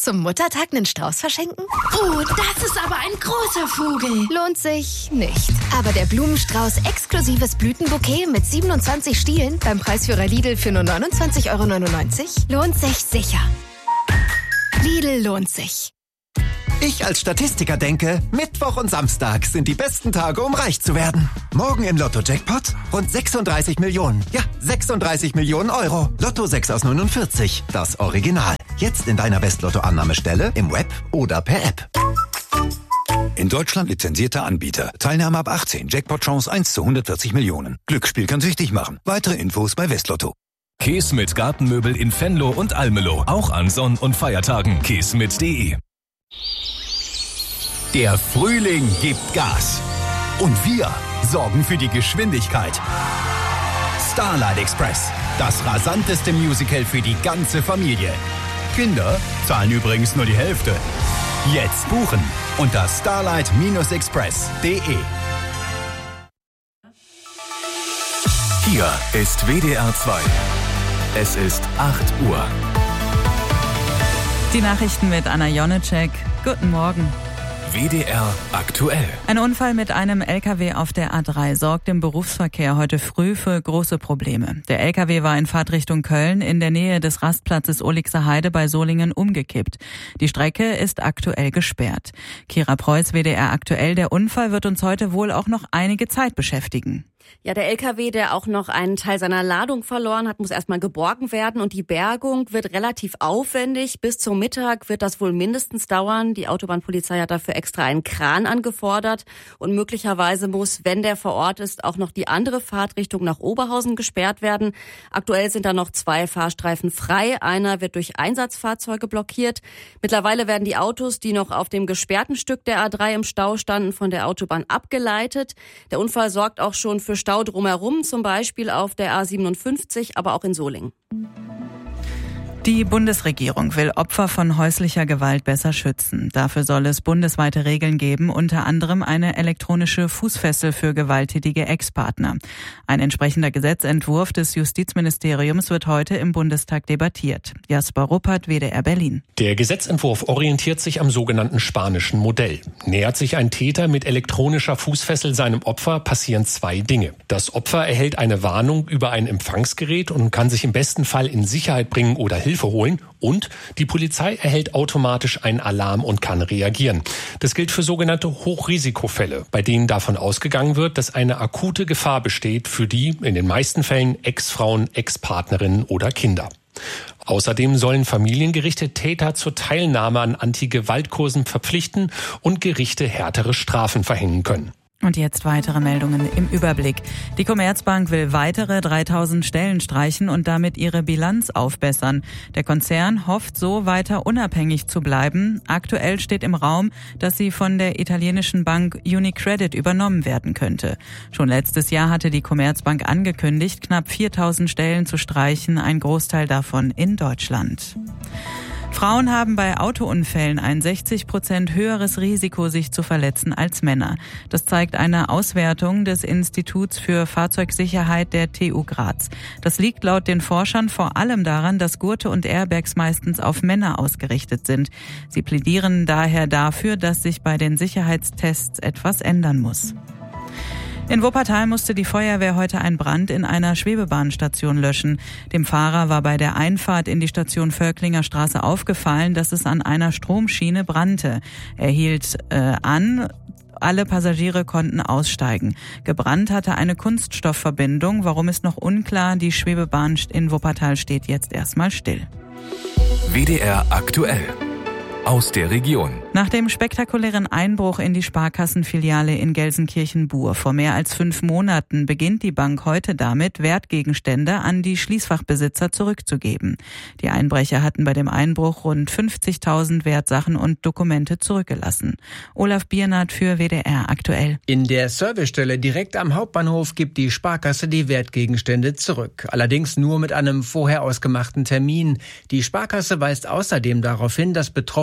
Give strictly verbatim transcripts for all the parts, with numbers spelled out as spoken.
Zum Muttertag einen Strauß verschenken? Oh, das ist aber ein großer Vogel. Lohnt sich nicht. Aber der Blumenstrauß exklusives Blütenbouquet mit siebenundzwanzig Stielen beim Preisführer Lidl für nur neunundzwanzig Euro neunundneunzig lohnt sich sicher. Lidl lohnt sich. Ich als Statistiker denke, Mittwoch und Samstag sind die besten Tage, um reich zu werden. Morgen im Lotto-Jackpot rund sechsunddreißig Millionen. Ja, sechsunddreißig Millionen Euro. Lotto sechs aus neunundvierzig, das Original. Jetzt in deiner West-Lotto-Annahmestelle, im Web oder per App. In Deutschland lizenzierter Anbieter. Teilnahme ab achtzehn. Jackpot-Chance eins zu hundertvierzig Millionen. Glücksspiel kann süchtig machen. Weitere Infos bei Westlotto. Käse mit Gartenmöbel in Venlo und Almelo. Auch an Sonn- und Feiertagen. käse mit punkt de. Der Frühling gibt Gas. Und wir sorgen für die Geschwindigkeit. Starlight Express. Das rasanteste Musical für die ganze Familie. Kinder zahlen übrigens nur die Hälfte. Jetzt buchen unter starlight express punkt de. Hier ist W D R zwei. Es ist acht Uhr. Die Nachrichten mit Anna Jonecek. Guten Morgen. W D R aktuell. Ein Unfall mit einem L K W auf der A drei sorgt im Berufsverkehr heute früh für große Probleme. Der L K W war in Fahrtrichtung Köln in der Nähe des Rastplatzes Ohligser Heide bei Solingen umgekippt. Die Strecke ist aktuell gesperrt. Kira Preuß, W D R aktuell. Der Unfall wird uns heute wohl auch noch einige Zeit beschäftigen. Ja, der L K W, der auch noch einen Teil seiner Ladung verloren hat, muss erstmal geborgen werden und die Bergung wird relativ aufwendig. Bis zum Mittag wird das wohl mindestens dauern. Die Autobahnpolizei hat dafür extra einen Kran angefordert und möglicherweise muss, wenn der vor Ort ist, auch noch die andere Fahrtrichtung nach Oberhausen gesperrt werden. Aktuell sind da noch zwei Fahrstreifen frei. Einer wird durch Einsatzfahrzeuge blockiert. Mittlerweile werden die Autos, die noch auf dem gesperrten Stück der A drei im Stau standen, von der Autobahn abgeleitet. Der Unfall sorgt auch schon für Stau drumherum, zum Beispiel auf der A siebenundfünfzig, aber auch in Solingen. Die Bundesregierung will Opfer von häuslicher Gewalt besser schützen. Dafür soll es bundesweite Regeln geben, unter anderem eine elektronische Fußfessel für gewalttätige Ex-Partner. Ein entsprechender Gesetzentwurf des Justizministeriums wird heute im Bundestag debattiert. Jasper Ruppert, W D R Berlin. Der Gesetzentwurf orientiert sich am sogenannten spanischen Modell. Nähert sich ein Täter mit elektronischer Fußfessel seinem Opfer, passieren zwei Dinge. Das Opfer erhält eine Warnung über ein Empfangsgerät und kann sich im besten Fall in Sicherheit bringen oder Hilfe holen, und die Polizei erhält automatisch einen Alarm und kann reagieren. Das gilt für sogenannte Hochrisikofälle, bei denen davon ausgegangen wird, dass eine akute Gefahr besteht für die, in den meisten Fällen, Ex-Frauen, Ex-Partnerinnen oder Kinder. Außerdem sollen Familiengerichte Täter zur Teilnahme an Anti-Gewalt-Kursen verpflichten und Gerichte härtere Strafen verhängen können. Und jetzt weitere Meldungen im Überblick. Die Commerzbank will weitere dreitausend Stellen streichen und damit ihre Bilanz aufbessern. Der Konzern hofft so weiter unabhängig zu bleiben. Aktuell steht im Raum, dass sie von der italienischen Bank UniCredit übernommen werden könnte. Schon letztes Jahr hatte die Commerzbank angekündigt, knapp viertausend Stellen zu streichen, ein Großteil davon in Deutschland. Frauen haben bei Autounfällen ein sechzig Prozent höheres Risiko, sich zu verletzen als Männer. Das zeigt eine Auswertung des Instituts für Fahrzeugsicherheit der T U Graz. Das liegt laut den Forschern vor allem daran, dass Gurte und Airbags meistens auf Männer ausgerichtet sind. Sie plädieren daher dafür, dass sich bei den Sicherheitstests etwas ändern muss. In Wuppertal musste die Feuerwehr heute einen Brand in einer Schwebebahnstation löschen. Dem Fahrer war bei der Einfahrt in die Station Völklinger Straße aufgefallen, dass es an einer Stromschiene brannte. Er hielt äh, an. Alle Passagiere konnten aussteigen. Gebrannt hatte eine Kunststoffverbindung. Warum ist noch unklar? Die Schwebebahn in Wuppertal steht jetzt erstmal still. W D R aktuell. Aus der Region. Nach dem spektakulären Einbruch in die Sparkassenfiliale in Gelsenkirchen-Bur vor mehr als fünf Monaten beginnt die Bank heute damit, Wertgegenstände an die Schließfachbesitzer zurückzugeben. Die Einbrecher hatten bei dem Einbruch rund fünfzigtausend Wertsachen und Dokumente zurückgelassen. Olaf Biernat für W D R aktuell. In der Servicestelle direkt am Hauptbahnhof gibt die Sparkasse die Wertgegenstände zurück. Allerdings nur mit einem vorher ausgemachten Termin. Die Sparkasse weist außerdem darauf hin, dass Betroffene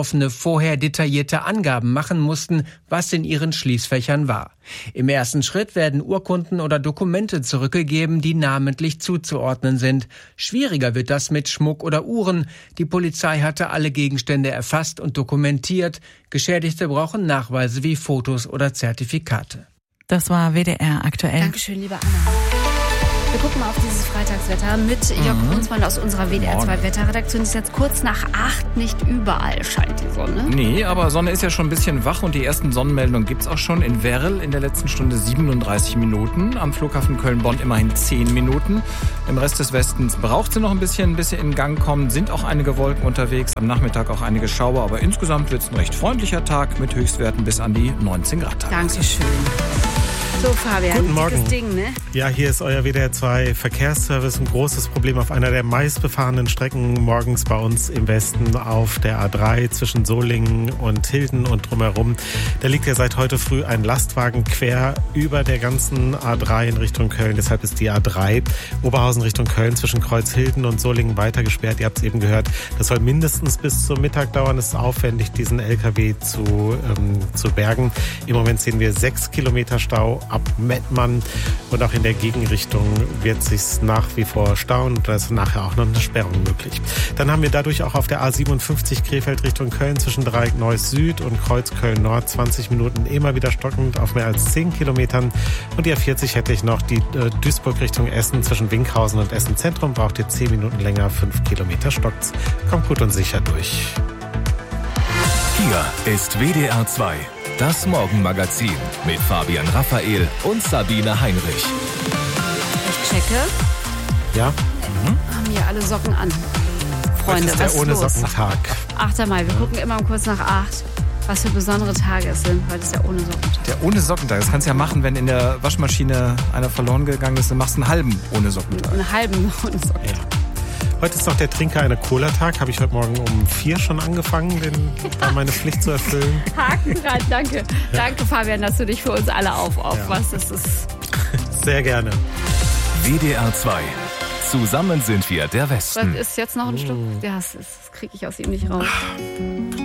Betroffene vorher detaillierte Angaben machen mussten, was in ihren Schließfächern war. Im ersten Schritt werden Urkunden oder Dokumente zurückgegeben, die namentlich zuzuordnen sind. Schwieriger wird das mit Schmuck oder Uhren. Die Polizei hatte alle Gegenstände erfasst und dokumentiert. Geschädigte brauchen Nachweise wie Fotos oder Zertifikate. Das war W D R aktuell. Dankeschön, liebe Anna. Wir gucken mal auf dieses Freitagswetter mit Jörg mhm. Brunsmann aus unserer W D R zwei Wetterredaktion. Es ist jetzt kurz nach acht, nicht überall scheint die Sonne. Nee, aber Sonne ist ja schon ein bisschen wach und die ersten Sonnenmeldungen gibt's auch schon. In Werl in der letzten Stunde siebenunddreißig Minuten, am Flughafen Köln-Bonn immerhin zehn Minuten. Im Rest des Westens braucht sie noch ein bisschen, bis sie in Gang kommen. Sind auch einige Wolken unterwegs, am Nachmittag auch einige Schauer, aber insgesamt wird's ein recht freundlicher Tag mit Höchstwerten bis an die neunzehn Grad. Dankeschön. So, Fabian, guten Morgen. Ding, ne? Ja, hier ist euer W D R zwei Verkehrsservice. Ein großes Problem auf einer der meistbefahrenen Strecken morgens bei uns im Westen auf der A drei zwischen Solingen und Hilden und drumherum. Da liegt ja seit heute früh ein Lastwagen quer über der ganzen A drei in Richtung Köln. Deshalb ist die A drei Oberhausen Richtung Köln zwischen Kreuzhilden und Solingen weiter gesperrt. Ihr habt es eben gehört. Das soll mindestens bis zum Mittag dauern. Es ist aufwendig, diesen L K W zu, ähm, zu bergen. Im Moment sehen wir sechs Kilometer Stau ab Mettmann und auch in der Gegenrichtung wird sich nach wie vor stauen und da ist nachher auch noch eine Sperrung möglich. Dann haben wir dadurch auch auf der A siebenundfünfzig Krefeld Richtung Köln zwischen Dreieck Neuss Süd und Kreuz Köln Nord zwanzig Minuten immer wieder stockend auf mehr als zehn Kilometern und die A vierzig hätte ich noch die äh, Duisburg Richtung Essen zwischen Winkhausen und Essen Zentrum braucht ihr zehn Minuten länger, fünf Kilometer stockt's. Kommt gut und sicher durch. Hier ist W D R zwei. Das Morgenmagazin mit Fabian Raphael und Sabine Heinrich. Ich checke. Ja? Mhm. Haben hier alle Socken an. Freunde, was ist was der ohne los? Sockentag? achter Mai, wir gucken immer um kurz nach acht, was für besondere Tage es sind. Heute ist der ohne Sockentag. Der ohne Sockentag, das kannst du ja machen, wenn in der Waschmaschine einer verloren gegangen ist, dann machst du einen halben ohne Sockentag. Einen halben ohne Sockentag. Ja. Heute ist noch der Trinker eine Cola-Tag. Habe ich heute Morgen um vier schon angefangen, den, da meine Pflicht zu erfüllen. Haken dran, danke. Ja. Danke, Fabian, dass du dich für uns alle aufopferst. Ja. Das ist sehr gerne. W D R zwei. Zusammen sind wir der Westen. Was ist jetzt noch ein Stück? Ja, das, das kriege ich aus ihm nicht raus.